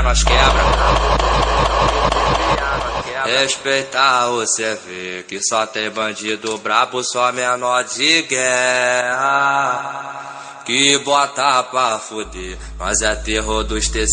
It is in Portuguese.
nós quebra. Respeitar o CV, que só tem bandido brabo, só menor de guerra. Que bota pra fuder, nós é terror dos TC.